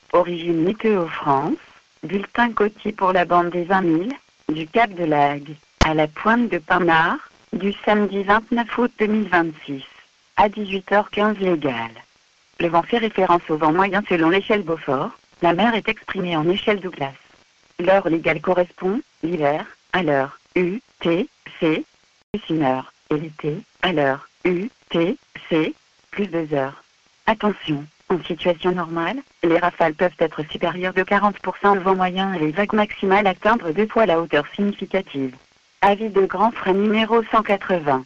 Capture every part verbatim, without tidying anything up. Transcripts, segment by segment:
Origine Météo France, bulletin côtier pour la bande des vingt mille, du Cap de Lagre, à la pointe de Pinard, du samedi vingt-neuf août deux mille vingt-six, à dix-huit heures quinze légale. Le vent fait référence au vent moyen selon l'échelle Beaufort, la mer est exprimée en échelle Douglas. L'heure légale correspond, l'hiver, à l'heure U, T, C, plus une heure, et l'été, à l'heure U, T, C, plus deux heures. Attention, en situation normale, les rafales peuvent être supérieures de quarante pour cent au vent moyen et les vagues maximales atteindre deux fois la hauteur significative. Avis de grand frais numéro cent quatre-vingts.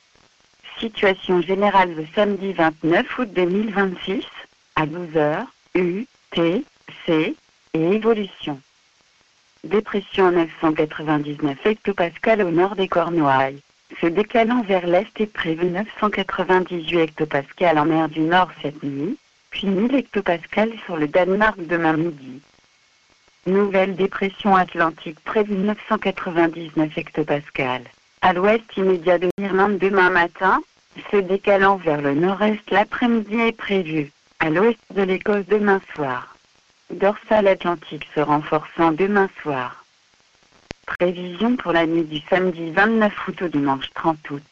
Situation générale le samedi vingt-neuf août deux mille vingt-six, à douze heures, U, T, C, et évolution. Dépression neuf cent quatre-vingt-dix-neuf hectopascales au nord des Cornouailles, se décalant vers l'est et prévu neuf cent quatre-vingt-dix-huit hectopascales en mer du Nord cette nuit, puis mille hectopascales sur le Danemark demain midi. Nouvelle dépression atlantique prévue neuf cent quatre-vingt-dix-neuf hectopascales, à l'ouest immédiat de l'Irlande demain matin, se décalant vers le nord-est l'après-midi est prévue, à l'ouest de l'Écosse demain soir. Dorsale atlantique se renforçant demain soir. Prévision pour la nuit du samedi vingt-neuf août au dimanche trente août.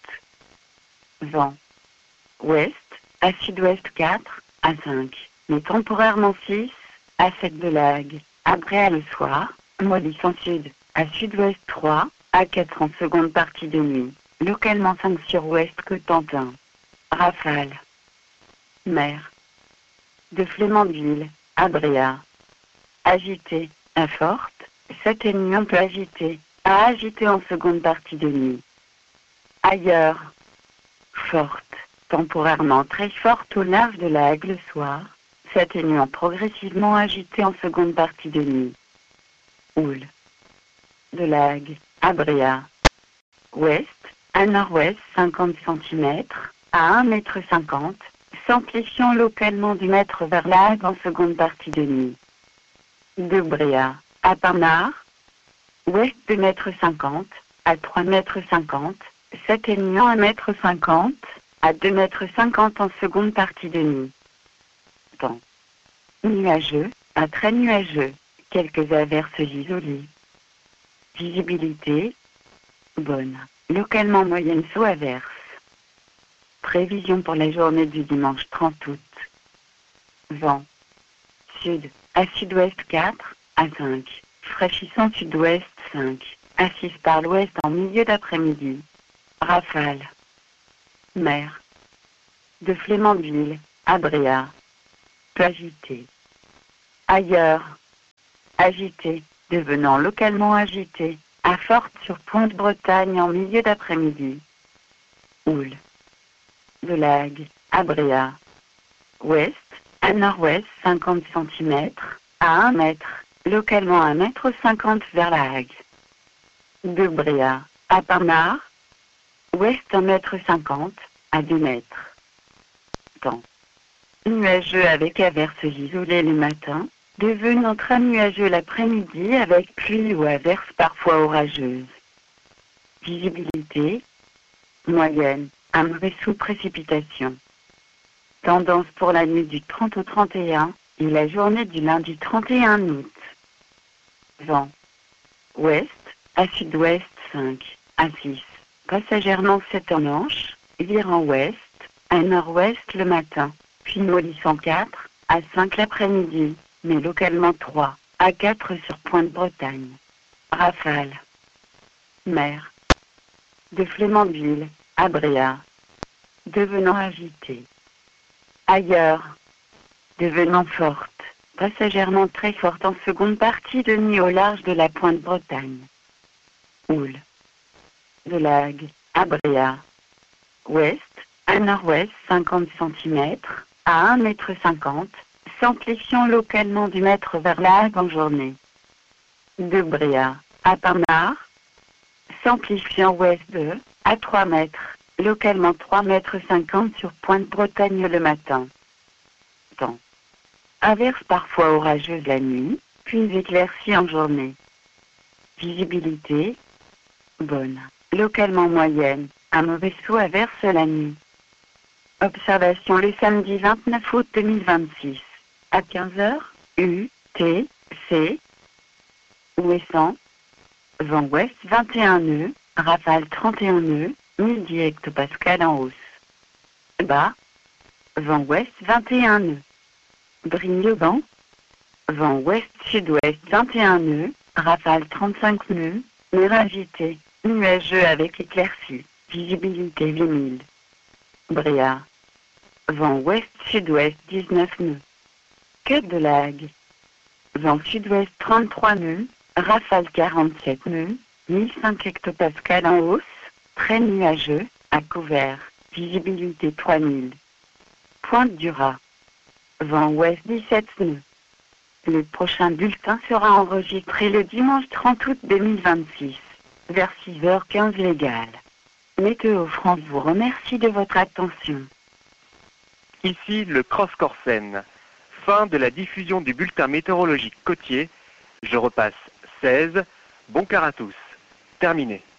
Vent. Ouest, à sud-ouest quatre, à cinq, mais temporairement six, à sept de Lagre, à Bréa le soir, mollissant sud, à sud-ouest trois, à quatre en seconde partie de nuit, localement cinq sur ouest Cotentin. Rafale. Mer. De Flémandville, à Bréa. Agité, à forte, s'atténuant peu agité, à agité en seconde partie de nuit. Ailleurs. Forte, temporairement très forte au large de la Hague le soir, s'atténuant progressivement agité en seconde partie de nuit. Houle. De Lagre, à Bréa. Ouest, à nord-ouest cinquante centimètres, à un mètre cinquante, s'amplifiant localement du mètre vers la Hague en seconde partie de nuit. De Bréa, à Pinard. Ouest deux mètres cinquante, à trois mètres cinquante, s'atténuant à un mètre cinquante, à deux mètres cinquante en seconde partie de nuit. Temps. Nuageux, à très nuageux, quelques averses isolées. Visibilité. Bonne, localement moyenne sous averse. Prévision pour la journée du dimanche trente août. Vent. Sud, à sud-ouest quatre, à cinq, fraîchissant sud-ouest cinq, à six par l'ouest en milieu d'après-midi. Rafale. Mer. De Flémandville, à Bréa. Peu agité. Ailleurs. Agité, devenant localement agité, à forte sur Pont-de-Bretagne en milieu d'après-midi. Houle. De Lagre, à Bréa. Ouest, à nord-ouest cinquante centimètres, à un mètre, localement un mètre cinquante vers la Hague. De Bréa, à Pinard. Ouest un mètre cinquante, à deux mètres. Temps. Nuageux avec averses isolées le matin, devenant très nuageux l'après-midi avec pluie ou averses parfois orageuses. Visibilité. Moyenne, à mauvais sous précipitation. Tendance pour la nuit du trente au trente et un, et la journée du lundi trente et un août. Vent. Ouest, à sud-ouest cinq, à six, passagèrement sept en manche, virant ouest, à nord-ouest le matin, puis mollissant quatre, à cinq l'après-midi, mais localement trois, à quatre sur Pointe-Bretagne. Rafale. Mer. De Flémandville, à Bréa. Devenant agité. Ailleurs. Devenant forte, passagèrement très forte en seconde partie de nuit au large de la Pointe-Bretagne. Houle. De Lagre, à Bréa. Ouest, à nord-ouest cinquante centimètres, à un mètre cinquante, s'amplifiant localement du mètre vers la Hague en journée. De Bréa, à Pinard. S'amplifiant ouest de, à trois mètres, localement trois mètres cinquante sur Pointe-Bretagne le matin. Temps. Averses parfois orageuses la nuit, puis éclaircies en journée. Visibilité. Bonne, localement moyenne, à mauvais sous averse la nuit. Observation le samedi vingt-neuf août deux mille vingt-six, à quinze heures, U, T, C. Ouessant. Vent ouest vingt et un nœuds, rafale trente et un nœuds, mille hectopascales en hausse. Bas. Vent ouest vingt et un nœuds. Brigne-le-Vent. Vent ouest-sud-ouest vingt et un nœuds, rafale trente-cinq nœuds, mer agité, nuageux avec éclaircies, visibilité huit mille. Bréa. Vent ouest-sud-ouest dix-neuf nœuds. Cap de Lagre. Vent sud-ouest trente-trois nœuds, rafale quarante-sept nœuds, mille cinq hectopascales en hausse, très nuageux, à couvert, visibilité trois mille. Pointe du Raz. Vent ouest dix-sept nœuds. Le prochain bulletin sera enregistré le dimanche trente août deux mille vingt-six, vers six heures quinze légales. Météo France vous remercie de votre attention. Ici le Cross Corsen. Fin de la diffusion du bulletin météorologique côtier. Je repasse seize. Bon quart à tous. Terminé.